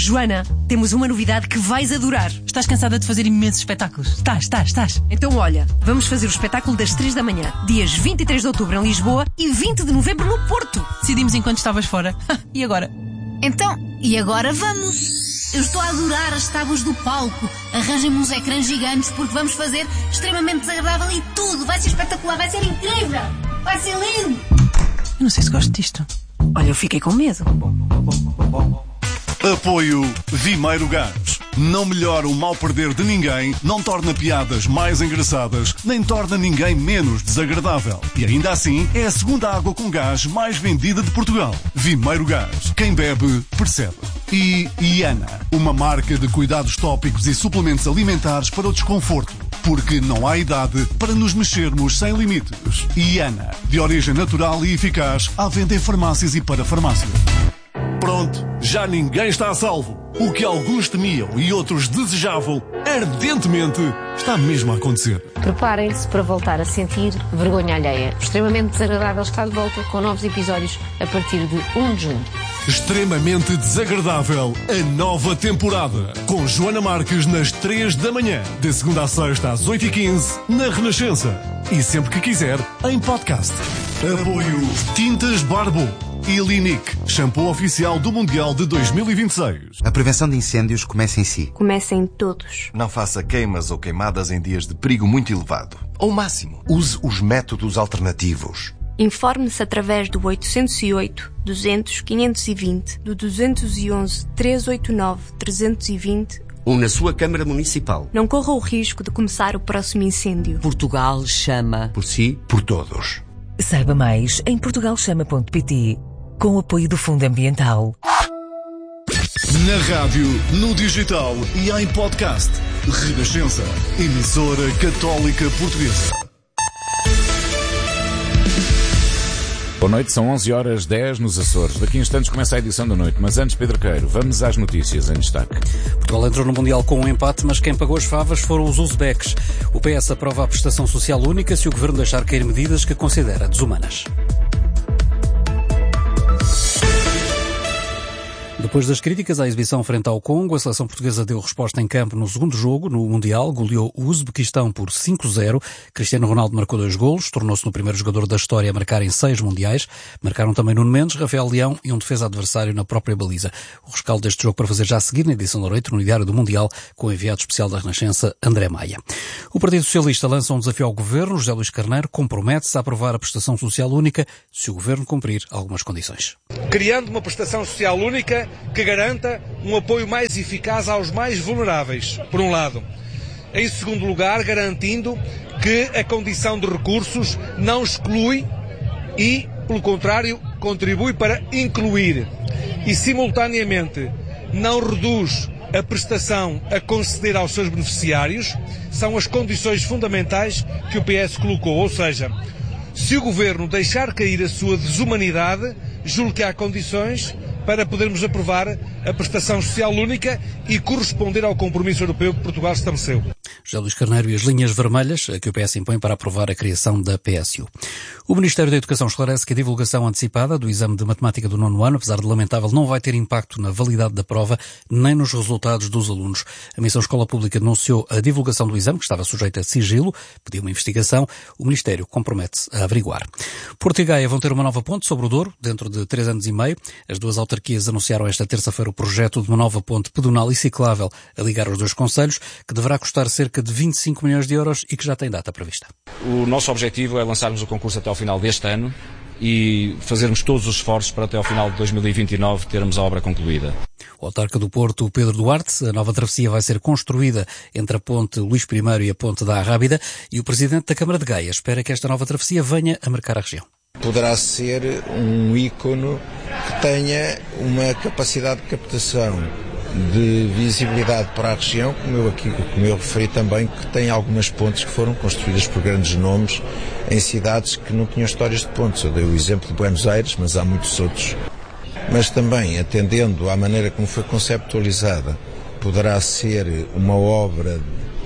Joana, temos uma novidade que vais adorar. Estás cansada de fazer imensos espetáculos? Estás. Então olha, vamos fazer o espetáculo das 3 da manhã, dias 23 de outubro em Lisboa e 20 de novembro no Porto. Decidimos enquanto estavas fora. E agora? Então, e agora vamos? Eu estou a adorar as tábuas do palco. Arranjem-me uns ecrãs gigantes porque vamos fazer extremamente desagradável e tudo. Vai ser espetacular, vai ser incrível. Vai ser lindo. Eu não sei se gosto disto. Olha, eu fiquei com medo. Apoio Vimeiro Gás. Não melhora o mal perder de ninguém, não torna piadas mais engraçadas, nem torna ninguém menos desagradável. E ainda assim, é a segunda água com gás mais vendida de Portugal. Vimeiro Gás. Quem bebe, percebe. E Iana, uma marca de cuidados tópicos e suplementos alimentares para o desconforto. Porque não há idade para nos mexermos sem limites. Iana, de origem natural e eficaz, à venda em farmácias e para farmácias. Pronto, já ninguém está a salvo. O que alguns temiam e outros desejavam ardentemente está mesmo a acontecer. Preparem-se para voltar a sentir vergonha alheia. Extremamente Desagradável está de volta com novos episódios a partir de 1 de junho. Extremamente Desagradável, a nova temporada. Com Joana Marques nas 3 da manhã. De segunda a sexta às 8h15 na Renascença. E sempre que quiser, em podcast. Apoio Tintas Barbo e Linic, shampoo oficial do Mundial de 2026. A prevenção de incêndios começa em si. Comecem todos. Não faça queimas ou queimadas em dias de perigo muito elevado. Ao máximo, use os métodos alternativos. Informe-se através do 808 200 520, do 211 389 320 ou na sua Câmara Municipal. Não corra o risco de começar o próximo incêndio. Portugal chama. Por si, por todos. Saiba mais em portugalchama.pt, com o apoio do Fundo Ambiental. Na rádio, no digital e em podcast. Renascença, emissora católica portuguesa. Boa noite, são 11h10 nos Açores. Daqui a instantes começa a edição da noite, mas antes, Pedro Queiro, vamos às notícias em destaque. Portugal entrou no Mundial com um empate, mas quem pagou as favas foram os uzebeques. O PS aprova a prestação social única se o Governo deixar cair medidas que considera desumanas. Depois das críticas à exibição frente ao Congo, a seleção portuguesa deu resposta em campo no segundo jogo, no Mundial, goleou o Uzbequistão por 5-0. Cristiano Ronaldo marcou 2 golos, tornou-se no primeiro jogador da história a marcar em 6 mundiais. Marcaram também Nuno Mendes, Rafael Leão e um defesa adversário na própria baliza. O rescaldo deste jogo para fazer já a seguir na edição da noite, no Diário do Mundial, com o enviado especial da Renascença, André Maia. O Partido Socialista lança um desafio ao Governo. José Luís Carneiro compromete-se a aprovar a prestação social única se o Governo cumprir algumas condições. Criando uma prestação social única que garanta um apoio mais eficaz aos mais vulneráveis, por um lado. Em segundo lugar, garantindo que a condição de recursos não exclui e, pelo contrário, contribui para incluir. E, simultaneamente, não reduz a prestação a conceder aos seus beneficiários. São as condições fundamentais que o PS colocou. Ou seja, se o Governo deixar cair a sua desumanidade, julgo que há condições para podermos aprovar a prestação social única e corresponder ao compromisso europeu que Portugal estabeleceu. José Luís Carneiro e as linhas vermelhas que o PS impõe para aprovar a criação da PSU. O Ministério da Educação esclarece que a divulgação antecipada do exame de matemática do 9º ano, apesar de lamentável, não vai ter impacto na validade da prova nem nos resultados dos alunos. A Missão Escola Pública denunciou a divulgação do exame, que estava sujeita a sigilo, pediu uma investigação. O Ministério compromete-se a averiguar. Porto e Gaia vão ter uma nova ponte sobre o Douro, dentro de 3 anos e meio. As duas autarquias anunciaram esta terça-feira o projeto de uma nova ponte pedonal e ciclável a ligar os dois concelhos, que deverá custar cerca de 25 milhões de euros e que já tem data prevista. O nosso objetivo é lançarmos o concurso até ao final deste ano e fazermos todos os esforços para até ao final de 2029 termos a obra concluída. O autarca do Porto, Pedro Duarte, a nova travessia vai ser construída entre a ponte Luís I e a ponte da Arrábida, e o presidente da Câmara de Gaia espera que esta nova travessia venha a marcar a região. Poderá ser um ícone que tenha uma capacidade de captação de visibilidade para a região, como eu referi também, que tem algumas pontes que foram construídas por grandes nomes em cidades que não tinham histórias de pontes. Eu dei o exemplo de Buenos Aires, mas há muitos outros. Mas também, atendendo à maneira como foi conceptualizada, poderá ser uma obra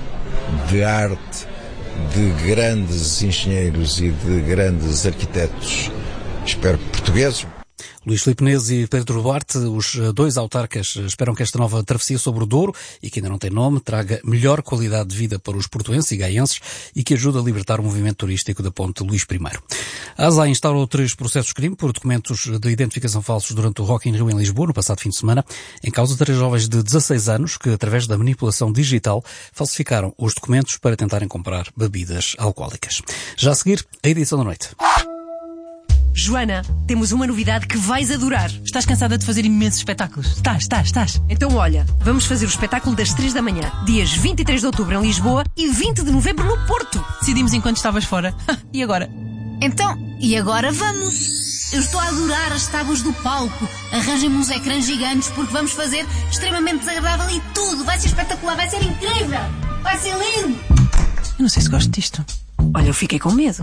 de arte de grandes engenheiros e de grandes arquitetos, espero portugueses. Luís Filipe Neves e Pedro Duarte, os dois autarcas, esperam que esta nova travessia sobre o Douro, e que ainda não tem nome, traga melhor qualidade de vida para os portuenses e gaienses e que ajude a libertar o movimento turístico da Ponte Luís I. A ASAI instaurou 3 processos de crime por documentos de identificação falsos durante o Rock in Rio em Lisboa, no passado fim de semana, em causa de 3 jovens de 16 anos que, através da manipulação digital, falsificaram os documentos para tentarem comprar bebidas alcoólicas. Já a seguir, a edição da noite. Joana, temos uma novidade que vais adorar. Estás cansada de fazer imensos espetáculos? Estás. Então olha, vamos fazer o espetáculo das 3 da manhã, dias 23 de outubro em Lisboa e 20 de novembro no Porto. Decidimos enquanto estavas fora. E agora? Então, e agora vamos? Eu estou a adorar as tábuas do palco. Arranjem-me uns ecrãs gigantes porque vamos fazer extremamente desagradável e tudo. Vai ser espetacular, vai ser incrível. Vai ser lindo. Eu não sei se gosto disto. Olha, eu fiquei com medo.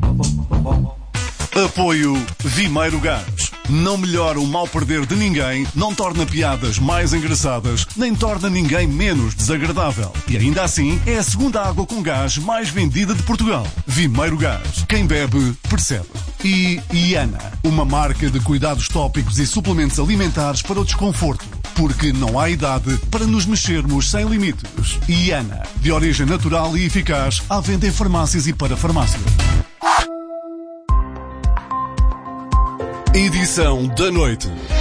Apoio Vimeiro Gás. Não melhora o mal perder de ninguém, não torna piadas mais engraçadas, nem torna ninguém menos desagradável. E ainda assim, é a segunda água com gás mais vendida de Portugal. Vimeiro Gás. Quem bebe, percebe. E Iana, uma marca de cuidados tópicos e suplementos alimentares para o desconforto. Porque não há idade para nos mexermos sem limites. Iana, de origem natural e eficaz, à venda em farmácias e para farmácias. Edição da noite.